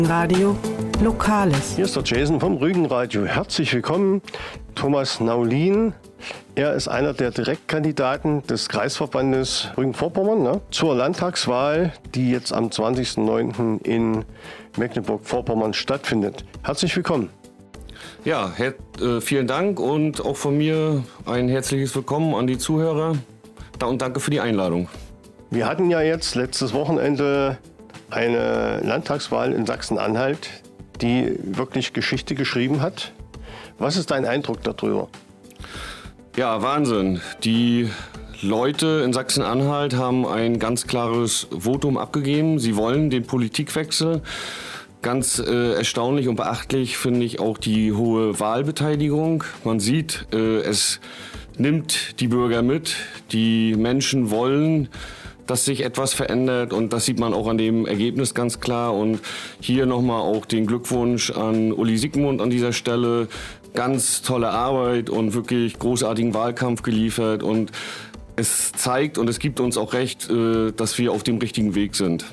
Radio Lokales. Hier ist der Jason vom Rügenradio. Herzlich willkommen, Thomas Naulin. Er ist einer der Direktkandidaten des Kreisverbandes Rügen-Vorpommern zur Landtagswahl, die jetzt am 20.09. in Mecklenburg-Vorpommern stattfindet. Herzlich willkommen. Ja, vielen Dank und auch von mir ein herzliches Willkommen an die Zuhörer und danke für die Einladung. Wir hatten ja jetzt letztes Wochenende eine Landtagswahl in Sachsen-Anhalt, die wirklich Geschichte geschrieben hat. Was ist dein Eindruck darüber? Ja, Wahnsinn. Die Leute in Sachsen-Anhalt haben ein ganz klares Votum abgegeben. Sie wollen den Politikwechsel. Ganz erstaunlich und beachtlich finde ich auch die hohe Wahlbeteiligung. Man sieht, es nimmt die Bürger mit. Die Menschen wollen, dass sich etwas verändert und das sieht man auch an dem Ergebnis ganz klar. Und hier nochmal auch den Glückwunsch an Uli Sigmund an dieser Stelle. Ganz tolle Arbeit und wirklich großartigen Wahlkampf geliefert. Und es zeigt und es gibt uns auch recht, dass wir auf dem richtigen Weg sind.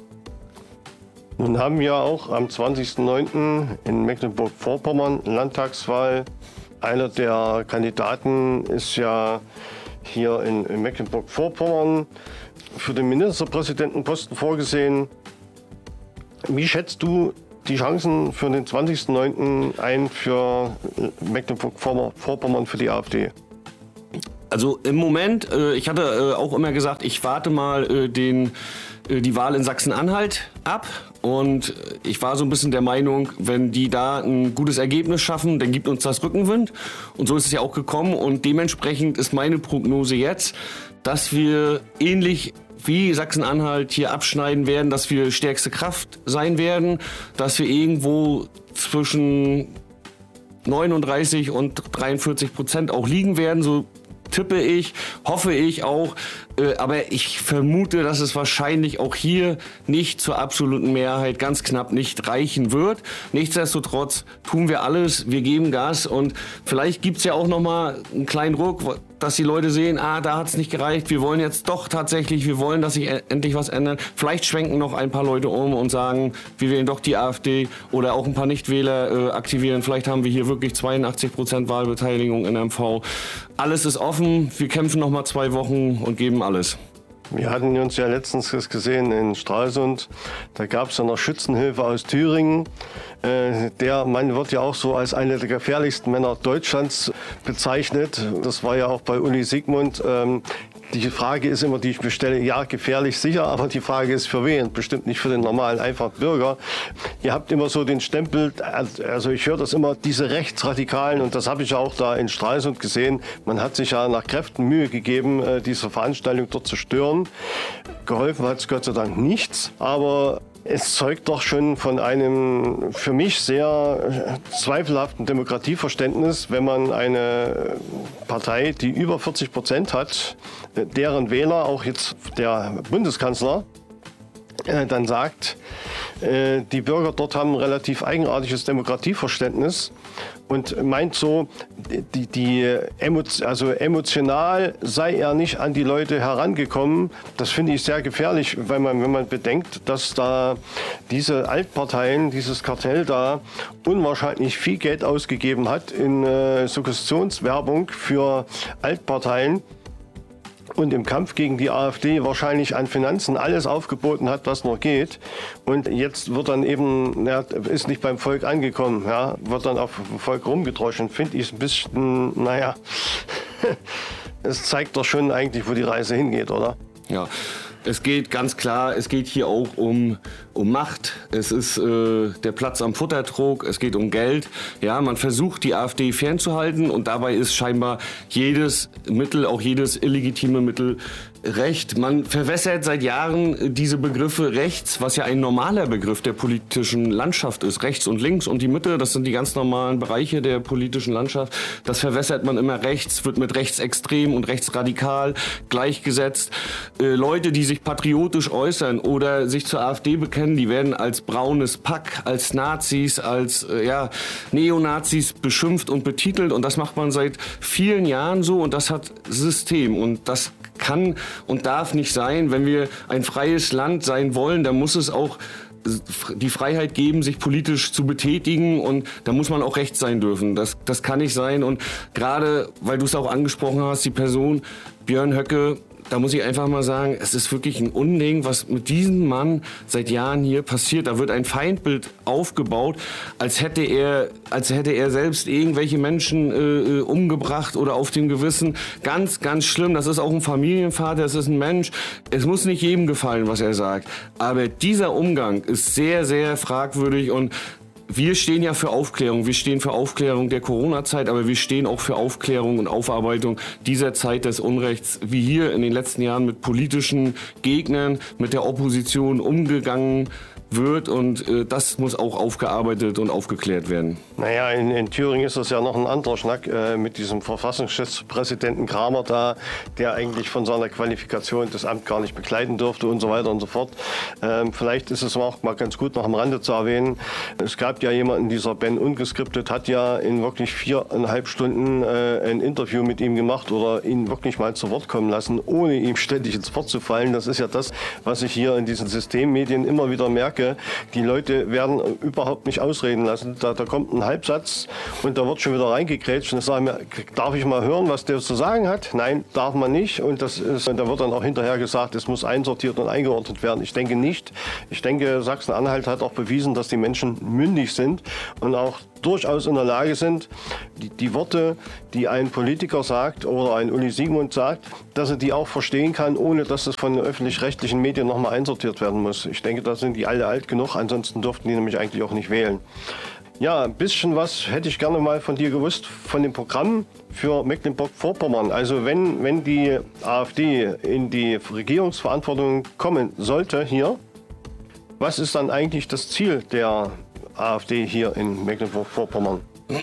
Nun haben wir auch am 20.09. in Mecklenburg-Vorpommern Landtagswahl. Einer der Kandidaten ist ja hier in Mecklenburg-Vorpommern für den Ministerpräsidentenposten vorgesehen. Wie schätzt du die Chancen für den 20.09. ein für Mecklenburg-Vorpommern für die AfD? Also im Moment, ich hatte auch immer gesagt, ich warte mal die Wahl in Sachsen-Anhalt ab. Und ich war so ein bisschen der Meinung, wenn die da ein gutes Ergebnis schaffen, dann gibt uns das Rückenwind. Und so ist es ja auch gekommen. Und dementsprechend ist meine Prognose jetzt, dass wir ähnlich wie Sachsen-Anhalt hier abschneiden werden, dass wir stärkste Kraft sein werden, dass wir irgendwo zwischen 39 und 43% auch liegen werden, so tippe ich, hoffe ich auch, aber ich vermute, dass es wahrscheinlich auch hier nicht zur absoluten Mehrheit ganz knapp nicht reichen wird. Nichtsdestotrotz tun wir alles, wir geben Gas und vielleicht gibt es ja auch nochmal einen kleinen Ruck, dass die Leute sehen, da hat es nicht gereicht, wir wollen jetzt doch tatsächlich, wir wollen, dass sich endlich was ändert. Vielleicht schwenken noch ein paar Leute um und sagen, wir wählen doch die AfD oder auch ein paar Nichtwähler aktivieren. Vielleicht haben wir hier wirklich 82% Wahlbeteiligung in MV. Alles ist offen, wir kämpfen noch mal 2 Wochen und geben alles. Wir hatten uns ja letztens gesehen in Stralsund, da gab es ja noch Schützenhilfe aus Thüringen. Der Mann wird ja auch so als einer der gefährlichsten Männer Deutschlands bezeichnet. Das war ja auch bei Uli Sigmund. Die Frage ist immer, die ich mir stelle, ja, gefährlich sicher, aber die Frage ist für wen? Bestimmt nicht für den normalen, einfachen Bürger. Ihr habt immer so den Stempel, also ich höre das immer, diese Rechtsradikalen, und das habe ich auch da in Stralsund gesehen. Man hat sich ja nach Kräften Mühe gegeben, diese Veranstaltung dort zu stören. Geholfen hat es Gott sei Dank nichts, aber es zeugt doch schon von einem für mich sehr zweifelhaften Demokratieverständnis, wenn man eine Partei, die über 40% hat, deren Wähler, auch jetzt der Bundeskanzler, dann sagt, die Bürger dort haben ein relativ eigenartiges Demokratieverständnis und meint so, also emotional sei er nicht an die Leute herangekommen. Das finde ich sehr gefährlich, weil wenn man bedenkt, dass da diese Altparteien, dieses Kartell da unwahrscheinlich viel Geld ausgegeben hat in Suggestionswerbung für Altparteien. Und im Kampf gegen die AfD wahrscheinlich an Finanzen alles aufgeboten hat, was noch geht. Und jetzt wird dann eben, ist nicht beim Volk angekommen, wird dann auf dem Volk rumgedroschen. Finde ich ein bisschen, es zeigt doch schon eigentlich, wo die Reise hingeht, oder? Ja. Es geht ganz klar, es geht hier auch um Macht. Es ist der Platz am Futtertrog, es geht um Geld. Ja, man versucht, die AfD fernzuhalten und dabei ist scheinbar jedes Mittel, auch jedes illegitime Mittel Recht. Man verwässert seit Jahren diese Begriffe rechts, was ja ein normaler Begriff der politischen Landschaft ist. Rechts und links und die Mitte, das sind die ganz normalen Bereiche der politischen Landschaft. Das verwässert man immer rechts, wird mit rechtsextrem und rechtsradikal gleichgesetzt. Leute, die sich patriotisch äußern oder sich zur AfD bekennen, die werden als braunes Pack, als Nazis, als Neonazis beschimpft und betitelt. Und das macht man seit vielen Jahren so und das hat System. Und das kann und darf nicht sein. Wenn wir ein freies Land sein wollen, dann muss es auch die Freiheit geben, sich politisch zu betätigen, und da muss man auch recht sein dürfen. Das kann nicht sein, und gerade, weil du es auch angesprochen hast, die Person Björn Höcke, da muss ich einfach mal sagen, es ist wirklich ein Unding, was mit diesem Mann seit Jahren hier passiert. Da wird ein Feindbild aufgebaut, als hätte er selbst irgendwelche Menschen umgebracht oder auf dem Gewissen. Ganz, ganz schlimm. Das ist auch ein Familienvater, das ist ein Mensch. Es muss nicht jedem gefallen, was er sagt. Aber dieser Umgang ist sehr, sehr fragwürdig, und wir stehen ja für Aufklärung. Wir stehen für Aufklärung der Corona-Zeit, aber wir stehen auch für Aufklärung und Aufarbeitung dieser Zeit des Unrechts, wie hier in den letzten Jahren mit politischen Gegnern, mit der Opposition umgegangen wird, und das muss auch aufgearbeitet und aufgeklärt werden. Naja, in Thüringen ist das ja noch ein anderer Schnack mit diesem Verfassungsschutzpräsidenten Kramer da, der eigentlich von seiner Qualifikation das Amt gar nicht bekleiden durfte und so weiter und so fort. Vielleicht ist es auch mal ganz gut noch am Rande zu erwähnen, es gab ja jemanden, dieser Ben Ungeskriptet, hat ja in wirklich 4,5 Stunden ein Interview mit ihm gemacht oder ihn wirklich mal zu Wort kommen lassen, ohne ihm ständig ins Wort zu fallen. Das ist ja das, was ich hier in diesen Systemmedien immer wieder merke. Die Leute werden überhaupt nicht ausreden lassen. Da kommt ein Halbsatz und da wird schon wieder reingekrätscht. Und ich sage mir, darf ich mal hören, was der zu sagen hat? Nein, darf man nicht. Und da wird dann auch hinterher gesagt, es muss einsortiert und eingeordnet werden. Ich denke nicht. Ich denke, Sachsen-Anhalt hat auch bewiesen, dass die Menschen mündig sind und auch durchaus in der Lage sind, die Worte, die ein Politiker sagt oder ein Uli Siegmund sagt, dass er die auch verstehen kann, ohne dass das von den öffentlich-rechtlichen Medien nochmal einsortiert werden muss. Ich denke, da sind die alle alt genug, ansonsten dürften die nämlich eigentlich auch nicht wählen. Ja, ein bisschen was hätte ich gerne mal von dir gewusst, von dem Programm für Mecklenburg-Vorpommern. Also wenn die AfD in die Regierungsverantwortung kommen sollte hier, was ist dann eigentlich das Ziel der AfD hier in Mecklenburg-Vorpommern?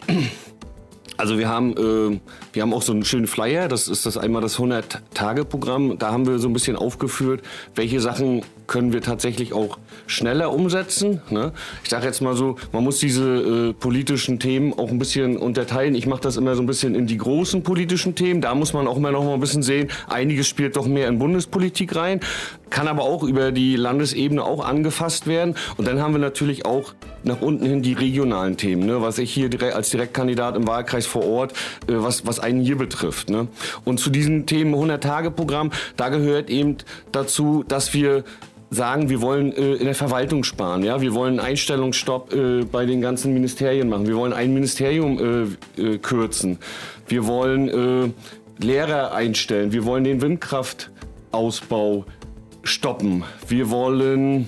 Also wir haben auch so einen schönen Flyer, das ist einmal das 100-Tage-Programm. Da haben wir so ein bisschen aufgeführt, welche Sachen können wir tatsächlich auch schneller umsetzen. Ne? Ich sage jetzt mal so, man muss diese politischen Themen auch ein bisschen unterteilen. Ich mache das immer so ein bisschen in die großen politischen Themen. Da muss man auch immer noch mal ein bisschen sehen, einiges spielt doch mehr in Bundespolitik rein, kann aber auch über die Landesebene auch angefasst werden. Und dann haben wir natürlich auch nach unten hin die regionalen Themen, ne? Was ich hier als Direktkandidat im Wahlkreis vor Ort, was einen hier betrifft. Ne? Und zu diesen Themen 100-Tage-Programm, da gehört eben dazu, dass wir sagen, wir wollen in der Verwaltung sparen. Ja? Wir wollen einen Einstellungsstopp bei den ganzen Ministerien machen. Wir wollen ein Ministerium kürzen. Wir wollen Lehrer einstellen. Wir wollen den Windkraftausbau stoppen. Wir wollen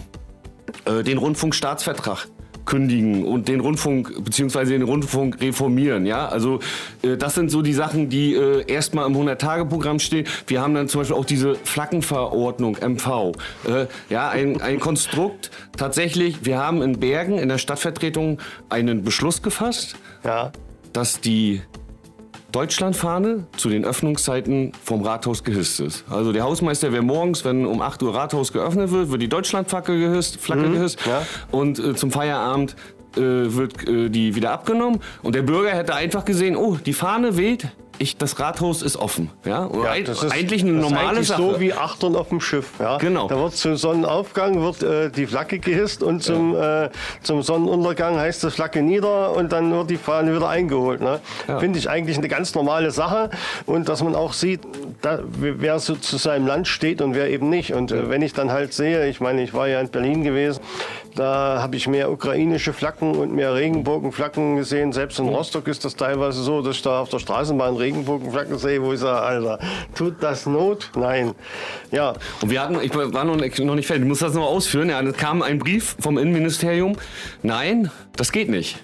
den Rundfunkstaatsvertrag kündigen und den Rundfunk bzw. den Rundfunk reformieren. Ja? Also das sind so die Sachen, die erstmal im 100-Tage-Programm stehen. Wir haben dann zum Beispiel auch diese Flaggenverordnung, MV. Ja, ein Konstrukt. Tatsächlich, wir haben in Bergen in der Stadtvertretung einen Beschluss gefasst, ja, dass die Deutschlandfahne zu den Öffnungszeiten vom Rathaus gehisst ist. Also der Hausmeister, wer morgens, wenn um 8 Uhr Rathaus geöffnet wird die Deutschlandflagge gehisst, ja. Und zum Feierabend wird die wieder abgenommen. Und der Bürger hätte einfach gesehen, oh, die Fahne weht, das Rathaus ist offen. Ja? Das ist eigentlich eine normale eigentlich Sache. So wie Achtern auf dem Schiff. Ja? Genau. Da wird zum Sonnenaufgang die Flagge gehisst und zum Sonnenuntergang heißt das Flagge nieder und dann wird die Fahne wieder eingeholt. Ne? Ja. Finde ich eigentlich eine ganz normale Sache und dass man auch sieht, wer so zu seinem Land steht und wer eben nicht. Und wenn ich dann halt sehe, ich meine, ich war ja in Berlin gewesen, da habe ich mehr ukrainische Flaggen und mehr Regenbogenflaggen gesehen. Selbst in Rostock ist das teilweise so, dass ich da auf der Straßenbahn Regenbogenflaggen sehe, wo ich sage, Alter, tut das Not? Nein. Ja. Und ich war noch nicht fertig, ich muss das noch ausführen. Ja, es kam ein Brief vom Innenministerium. Nein, das geht nicht.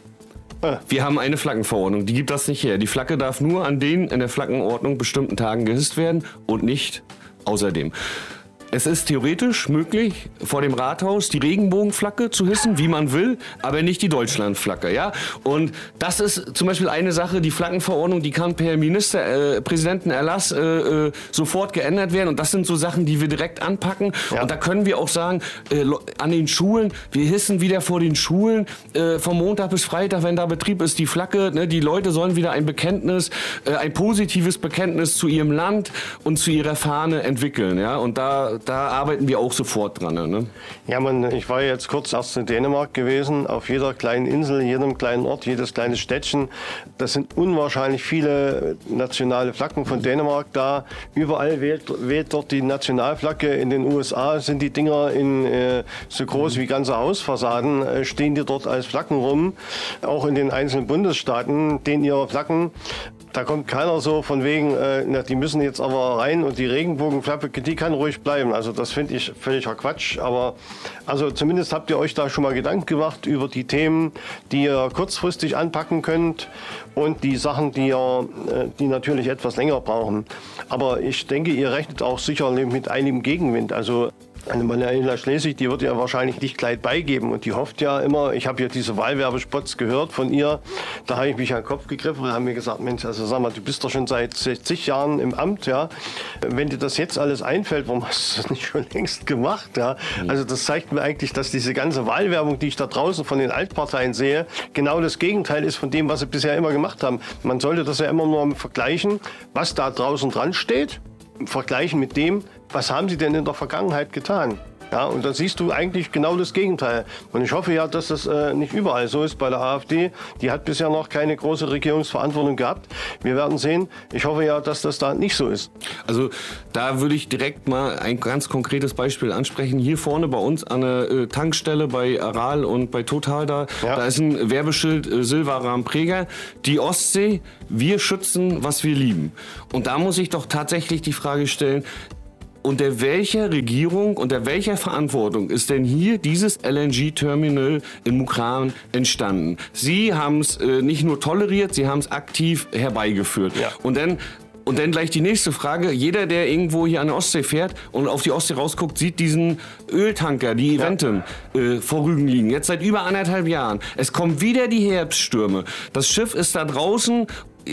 Wir haben eine Flaggenverordnung, die gibt das nicht her. Die Flagge darf nur an den in der Flaggenordnung bestimmten Tagen gehisst werden und nicht außerdem. Es ist theoretisch möglich, vor dem Rathaus die Regenbogenflagge zu hissen, wie man will, aber nicht die Deutschlandflagge. Ja? Und das ist zum Beispiel eine Sache, die Flaggenverordnung, die kann per Ministerpräsidentenerlass sofort geändert werden. Und das sind so Sachen, die wir direkt anpacken. Ja. Und da können wir auch sagen, an den Schulen, wir hissen wieder vor den Schulen vom Montag bis Freitag, wenn da Betrieb ist, die Flagge. Ne? Die Leute sollen wieder ein Bekenntnis, ein positives Bekenntnis zu ihrem Land und zu ihrer Fahne entwickeln. Ja? Und da da arbeiten wir auch sofort dran. Ne? Ja, ich war jetzt kurz erst in Dänemark gewesen, auf jeder kleinen Insel, jedem kleinen Ort, jedes kleine Städtchen. Das sind unwahrscheinlich viele nationale Flaggen von Dänemark da. Überall weht dort die Nationalflagge. In den USA sind die Dinger so groß wie ganze Hausfassaden, stehen die dort als Flaggen rum. Auch in den einzelnen Bundesstaaten, denen ihre Flaggen. Da kommt keiner so von wegen, die müssen jetzt aber rein und die Regenbogenflagge, die kann ruhig bleiben. Also das finde ich völliger Quatsch. Aber also zumindest habt ihr euch da schon mal Gedanken gemacht über die Themen, die ihr kurzfristig anpacken könnt und die Sachen, die natürlich etwas länger brauchen. Aber ich denke, ihr rechnet auch sicherlich mit einigem Gegenwind. Also Manuela Schwesig, die wird ja wahrscheinlich nicht gleich beigeben und die hofft ja immer, ich habe ja diese Wahlwerbespots gehört von ihr, da habe ich mich an den Kopf gegriffen und habe mir gesagt, Mensch, also sag mal, du bist doch schon seit 60 Jahren im Amt, ja, wenn dir das jetzt alles einfällt, warum hast du das nicht schon längst gemacht, ja, also das zeigt mir eigentlich, dass diese ganze Wahlwerbung, die ich da draußen von den Altparteien sehe, genau das Gegenteil ist von dem, was sie bisher immer gemacht haben. Man sollte das ja immer nur vergleichen, was da draußen dran steht, vergleichen mit dem, was haben sie denn in der Vergangenheit getan? Ja, und da siehst du eigentlich genau das Gegenteil. Und ich hoffe ja, dass das nicht überall so ist bei der AfD. Die hat bisher noch keine große Regierungsverantwortung gehabt. Wir werden sehen. Ich hoffe ja, dass das da nicht so ist. Also da würde ich direkt mal ein ganz konkretes Beispiel ansprechen. Hier vorne bei uns an der Tankstelle bei Aral und bei Total da ist ein Werbeschild Silvaram Praeger. Die Ostsee, wir schützen, was wir lieben. Und da muss ich doch tatsächlich die Frage stellen, unter welcher Regierung, unter welcher Verantwortung ist denn hier dieses LNG-Terminal in Mukran entstanden? Sie haben es nicht nur toleriert, Sie haben es aktiv herbeigeführt. Ja. Und dann gleich die nächste Frage. Jeder, der irgendwo hier an der Ostsee fährt und auf die Ostsee rausguckt, sieht diesen Öltanker, die Eventim, vor Rügen liegen. Jetzt seit über 1,5 Jahren. Es kommen wieder die Herbststürme. Das Schiff ist da draußen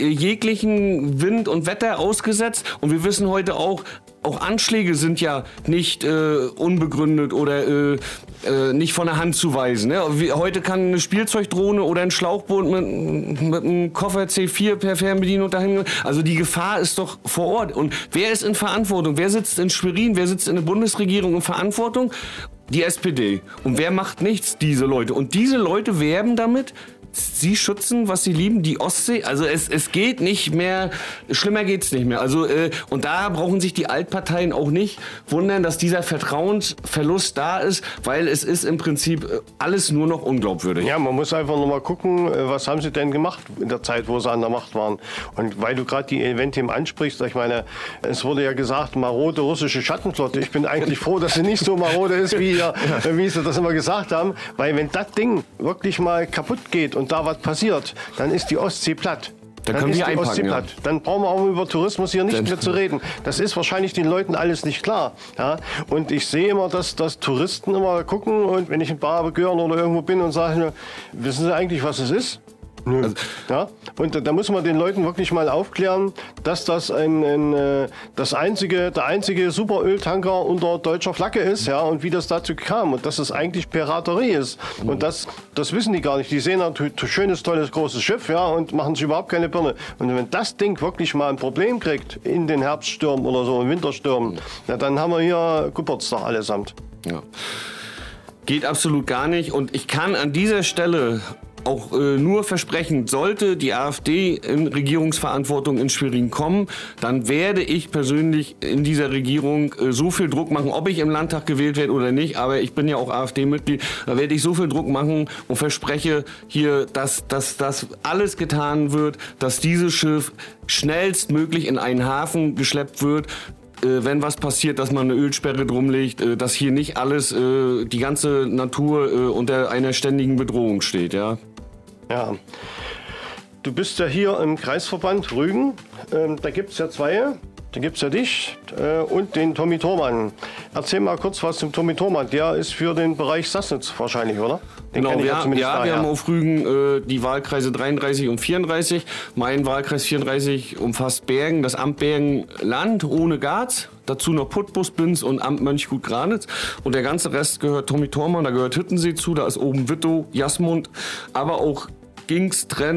jeglichen Wind und Wetter ausgesetzt. Und wir wissen heute auch Anschläge sind ja nicht unbegründet oder nicht von der Hand zu weisen. Ne? Heute kann eine Spielzeugdrohne oder ein Schlauchboot mit einem Koffer C4 per Fernbedienung dahin. Also die Gefahr ist doch vor Ort. Und wer ist in Verantwortung? Wer sitzt in Schwerin? Wer sitzt in der Bundesregierung in Verantwortung? Die SPD. Und wer macht nichts? Diese Leute. Und diese Leute werben damit, sie schützen, was sie lieben, die Ostsee. Also es geht nicht mehr, schlimmer geht's nicht mehr. Also und da brauchen sich die Altparteien auch nicht wundern, dass dieser Vertrauensverlust da ist, weil es ist im Prinzip alles nur noch unglaubwürdig. Ja, man muss einfach noch mal gucken, was haben sie denn gemacht in der Zeit, wo sie an der Macht waren. Und weil du gerade die Eventim ansprichst, ich meine, es wurde ja gesagt, marode russische Schattenflotte. Ich bin eigentlich froh, dass sie nicht so marode ist, wie sie das immer gesagt haben. Weil wenn das Ding wirklich mal kaputt geht und da was passiert, dann ist die Ostsee platt. Dann können wir einpacken, ja. Dann brauchen wir auch über Tourismus hier nicht mehr zu reden. Das ist wahrscheinlich den Leuten alles nicht klar. Ja? Und ich sehe immer, dass Touristen immer gucken und wenn ich in Babegörn oder irgendwo bin und sage, wissen Sie eigentlich, was es ist? Nö. Also, ja? Und da muss man den Leuten wirklich mal aufklären, dass das der einzige Superöltanker unter deutscher Flagge ist, ja, und wie das dazu kam und dass es eigentlich Piraterie ist. Und das wissen die gar nicht. Die sehen ein schönes, tolles, großes Schiff, ja, und machen sich überhaupt keine Birne. Und wenn das Ding wirklich mal ein Problem kriegt in den Herbststürmen oder so, in Winterstürmen, ja, dann haben wir hier Geburtstag allesamt. Ja. Geht absolut gar nicht. Und ich kann an dieser Stelle auch nur versprechen, sollte die AfD in Regierungsverantwortung in Schwerin kommen, dann werde ich persönlich in dieser Regierung so viel Druck machen, ob ich im Landtag gewählt werde oder nicht, aber ich bin ja auch AfD-Mitglied, da werde ich so viel Druck machen und verspreche hier, dass alles getan wird, dass dieses Schiff schnellstmöglich in einen Hafen geschleppt wird, wenn was passiert, dass man eine Ölsperre drumlegt, dass hier nicht alles, die ganze Natur unter einer ständigen Bedrohung steht, ja. Ja, du bist ja hier im Kreisverband Rügen, da gibt es ja zwei. Da gibt es ja dich und den Tommy Thormann. Erzähl mal kurz was zum Tommy Thormann. Der ist für den Bereich Sassnitz wahrscheinlich, oder? Genau, wir haben auf Rügen die Wahlkreise 33 und 34. Mein Wahlkreis 34 umfasst Bergen, das Amt Bergen-Land ohne Garz. Dazu noch Putbus, Binz und Amt Mönchgut-Granitz. Und der ganze Rest gehört Tommy Thormann. Da gehört Hittensee zu, da ist oben Wittow, Jasmund, aber auch Gings, Trent,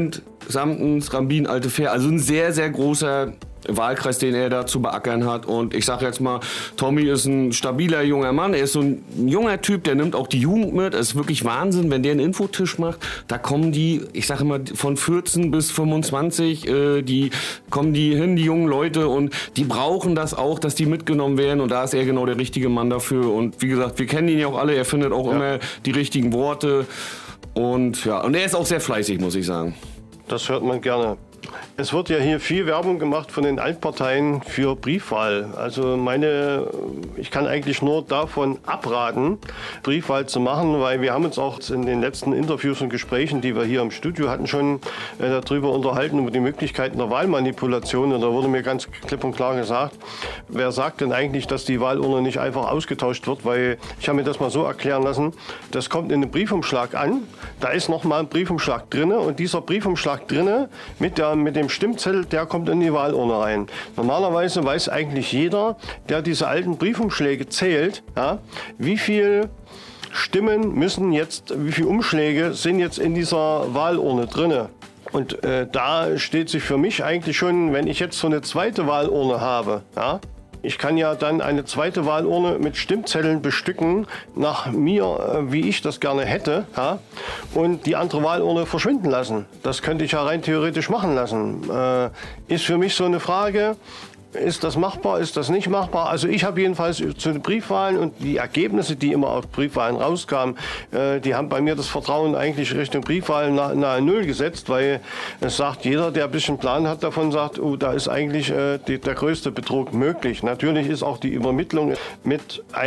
Samtens, Rambin, Alte Fähr. Also ein sehr, sehr großer Wahlkreis, den er da zu beackern hat. Und ich sage jetzt mal, Tommy ist ein stabiler junger Mann. Er ist so ein junger Typ, der nimmt auch die Jugend mit. Es ist wirklich Wahnsinn, wenn der einen Infotisch macht. Da kommen die, ich sage immer, von 14 bis 25, kommen die hin, die jungen Leute. Und die brauchen das auch, dass die mitgenommen werden. Und da ist er genau der richtige Mann dafür. Und wie gesagt, wir kennen ihn ja auch alle. Er findet auch immer die richtigen Worte. Und ja, und er ist auch sehr fleißig, muss ich sagen. Das hört man gerne. Es wird ja hier viel Werbung gemacht von den Altparteien für Briefwahl. Also ich kann eigentlich nur davon abraten, Briefwahl zu machen, weil wir haben uns auch in den letzten Interviews und Gesprächen, die wir hier im Studio hatten, schon darüber unterhalten, über die Möglichkeiten der Wahlmanipulation. Und da wurde mir ganz klipp und klar gesagt, wer sagt denn eigentlich, dass die Wahlurne nicht einfach ausgetauscht wird? Weil ich habe mir das mal so erklären lassen, das kommt in den Briefumschlag an, da ist nochmal ein Briefumschlag drin und dieser Briefumschlag drin mit dem Stimmzettel, der kommt in die Wahlurne rein. Normalerweise weiß eigentlich jeder, der diese alten Briefumschläge zählt, ja, wie viel Stimmen wie viele Umschläge sind jetzt in dieser Wahlurne drin. Und da steht sich für mich eigentlich schon, wenn ich jetzt so eine zweite Wahlurne habe, ja, ich kann ja dann eine zweite Wahlurne mit Stimmzetteln bestücken, nach mir, wie ich das gerne hätte, ja, und die andere Wahlurne verschwinden lassen. Das könnte ich ja rein theoretisch machen lassen. Ist für mich so eine Frage, ist das machbar, ist das nicht machbar? Also ich habe jedenfalls zu den Briefwahlen und die Ergebnisse, die immer auf Briefwahlen rauskamen, die haben bei mir das Vertrauen eigentlich Richtung Briefwahlen nahe Null gesetzt, weil es sagt jeder, der ein bisschen Plan hat davon, sagt, oh, da ist eigentlich der größte Betrug möglich. Natürlich ist auch die Übermittlung mit